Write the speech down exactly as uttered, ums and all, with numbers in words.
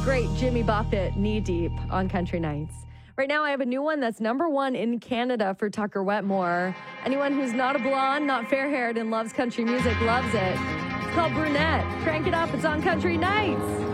great Jimmy Buffett, Knee Deep on Country Nights. Right now, I have a new one that's number one in Canada for Tucker Wetmore. Anyone who's not a blonde, not fair-haired, and loves country music loves it. It's called Brunette. Crank it up. It's on Country Nights.